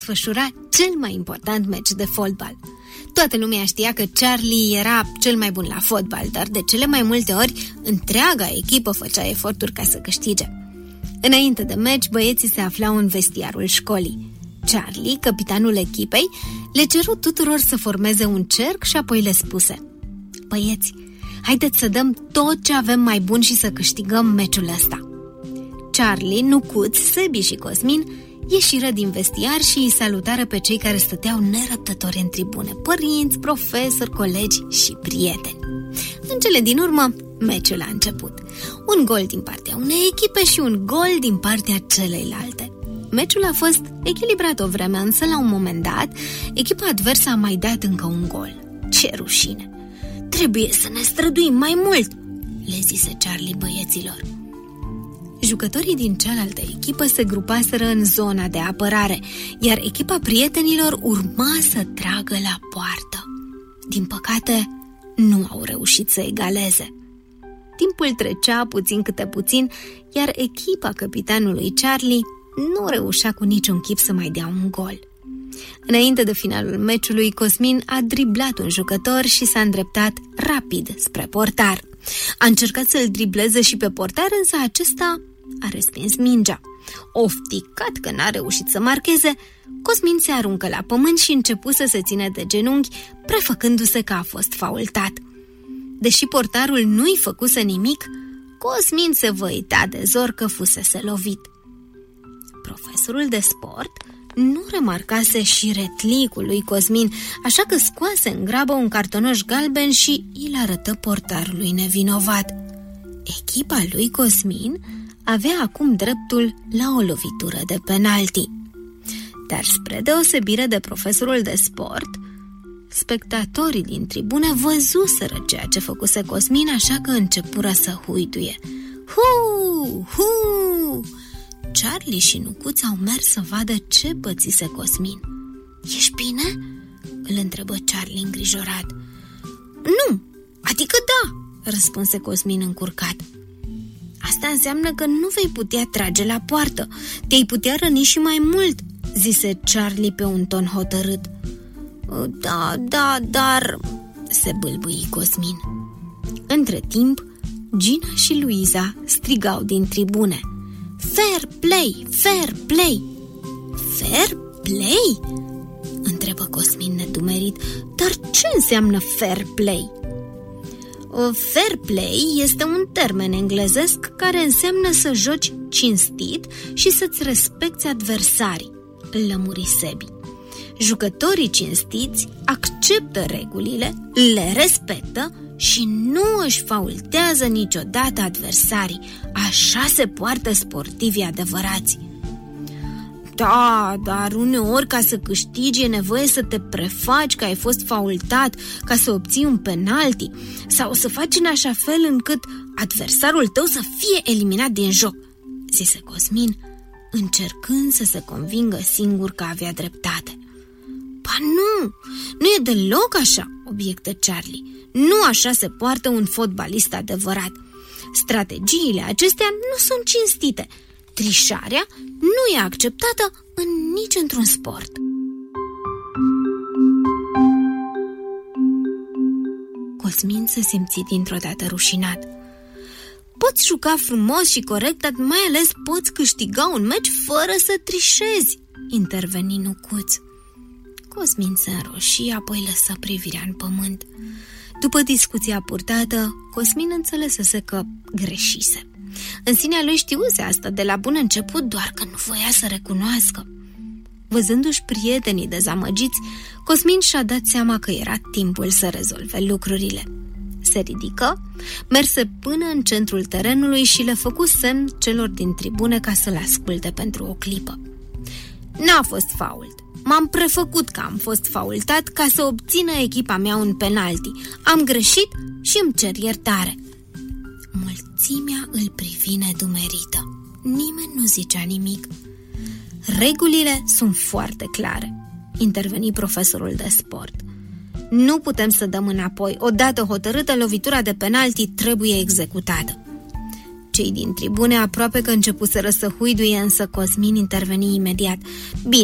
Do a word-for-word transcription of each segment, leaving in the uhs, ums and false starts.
desfășura cel mai important meci de fotbal. Toată lumea știa că Charlie era cel mai bun la fotbal, dar de cele mai multe ori întreaga echipă făcea eforturi ca să câștige. Înainte de meci, băieții se aflau în vestiarul școlii. Charlie, capitanul echipei, le ceru tuturor să formeze un cerc și apoi le spuse: băieți, haideți să dăm tot ce avem mai bun și să câștigăm meciul ăsta. Charlie, Nucuț, Sebi și Cosmin ieșiră din vestiar și îi salutară pe cei care stăteau nerăbdători în tribune: părinți, profesori, colegi și prieteni. În cele din urmă, meciul a început. Un gol din partea unei echipe și un gol din partea celeilalte. Meciul a fost echilibrat o vreme, însă la un moment dat, echipa adversă a mai dat încă un gol. Ce rușine! Trebuie să ne străduim mai mult, le zise Charlie băieților. Jucătorii din cealaltă echipă se grupaseră în zona de apărare, iar echipa prietenilor urma să tragă la poartă. Din păcate, nu au reușit să egaleze. Timpul trecea puțin câte puțin, iar echipa capitanului Charlie nu reușea cu niciun chip să mai dea un gol. Înainte de finalul meciului, Cosmin a driblat un jucător și s-a îndreptat rapid spre portar. A încercat să-l dribleze și pe portar, însă acesta a respins mingea. Ofticat că n-a reușit să marcheze, Cosmin se aruncă la pământ și începu să se țină de genunchi, prefăcându-se că a fost faultat. Deși portarul nu-i făcuse nimic, Cosmin se văita de zor că fusese lovit. Profesorul de sport nu remarcase și retlicul lui Cosmin, așa că scoase în grabă un cartonaș galben și îl arătă portarului nevinovat. Echipa lui Cosmin avea acum dreptul la o lovitură de penalti. Dar spre deosebire de profesorul de sport, spectatorii din tribune văzuseră ceea ce făcuse Cosmin, așa că începură să huituie. Hu! Hu! Charlie și Nucuț au mers să vadă ce pățise Cosmin. Ești bine?" îl întrebă Charlie îngrijorat. Nu, adică da," răspunse Cosmin încurcat. Asta înseamnă că nu vei putea trage la poartă, te-ai putea răni și mai mult," zise Charlie pe un ton hotărât. Da, da, dar..." se bâlbâi Cosmin. Între timp, Gina și Luiza strigau din tribune: Fair play, fair play! Fair play? Întrebă Cosmin nedumerit. Dar ce înseamnă fair play? Fair play este un termen englezesc care înseamnă să joci cinstit și să-ți respecti adversarii, îl lămuri Sebi. Jucătorii cinstiți acceptă regulile, le respectă și nu își faultează niciodată adversarii. Așa se poartă sportivii adevărați. Da, dar uneori ca să câștigi e nevoie să te prefaci că ai fost faultat ca să obții un penalti sau să faci în așa fel încât adversarul tău să fie eliminat din joc, zise Cosmin, încercând să se convingă singur că avea dreptate. Ba nu, nu e deloc așa, obiectă Charlie. Nu așa se poartă un fotbalist adevărat. Strategiile acestea nu sunt cinstite. Trișarea nu e acceptată în nici într-un sport. Cosmin se simți dintr-o dată rușinat. Poți juca frumos și corect, dar mai ales poți câștiga un meci fără să trișezi, interveni Nucuț. Cosmin se înroșii, apoi lăsă privirea în pământ. După discuția purtată, Cosmin înțelesese că greșise. În sinea lui știuse asta de la bun început, doar că nu voia să recunoască. Văzându-și prietenii dezamăgiți, Cosmin și-a dat seama că era timpul să rezolve lucrurile. Se ridică, merse până în centrul terenului și le făcu semn celor din tribune ca să-l asculte pentru o clipă. N-a fost fault. M-am prefăcut că am fost faultat ca să obțină echipa mea un penalti. Am greșit și îmi cer iertare. Mulțimea îl privi nedumerită. Nimeni nu zicea nimic. Regulile sunt foarte clare, interveni profesorul de sport. Nu putem să dăm înapoi. Odată hotărâtă, lovitura de penalti trebuie executată. Cei din tribune aproape că începuseră să huiduie, însă Cosmin interveni imediat. Bine,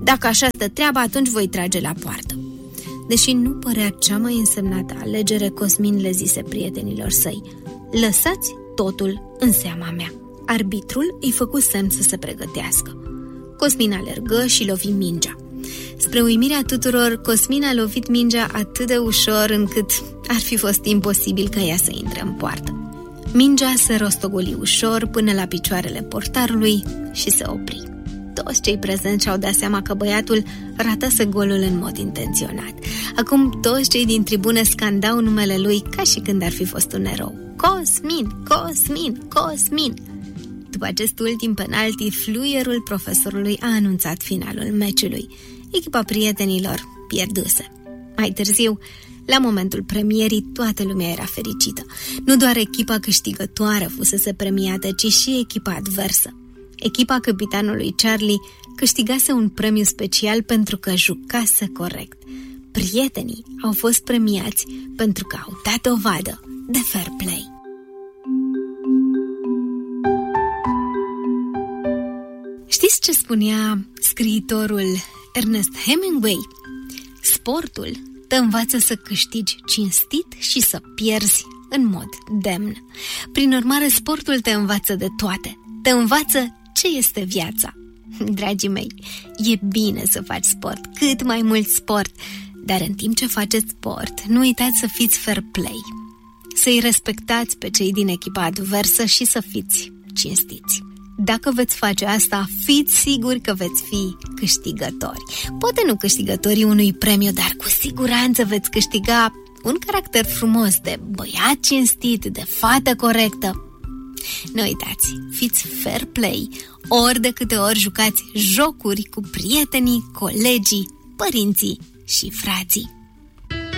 Dacă așa stă treaba, atunci voi trage la poartă. Deși nu părea cea mai însemnată alegere, Cosmin le zise prietenilor săi: lăsați totul în seama mea. Arbitrul îi făcu semn să se pregătească. Cosmin alergă și lovi mingea. Spre uimirea tuturor, Cosmin a lovit mingea atât de ușor încât ar fi fost imposibil ca ea să intre în poartă. Mingea se rostogoli ușor până la picioarele portarului și se opri. Toți cei prezenți și-au dat seama că băiatul ratase golul în mod intenționat. Acum toți cei din tribună scandau numele lui ca și când ar fi fost un erou. Cosmin, Cosmin, Cosmin! După acest ultim penalti, fluierul profesorului a anunțat finalul meciului. Echipa prietenilor pierduse. Mai târziu, la momentul premierii, toată lumea era fericită. Nu doar echipa câștigătoare fusese premiată, ci și echipa adversă. Echipa capitanului Charlie câștigase un premiu special pentru că jucase corect. Prietenii au fost premiați pentru că au dat dovadă de fair play. Știți ce spunea scriitorul Ernest Hemingway? Sportul te învață să câștigi cinstit și să pierzi în mod demn. Prin urmare, sportul te învață de toate. Te învață ce este viața. Dragii mei, e bine să faci sport, cât mai mult sport, dar în timp ce faceți sport, nu uitați să fiți fair play, să-i respectați pe cei din echipa adversă și să fiți cinstiți. Dacă veți face asta, fiți siguri că veți fi câștigători. Poate nu câștigătorii unui premiu, dar cu siguranță veți câștiga un caracter frumos de băiat cinstit, de fată corectă. Nu uitați, fiți fair play ori de câte ori jucați jocuri cu prietenii, colegii, părinții și frații.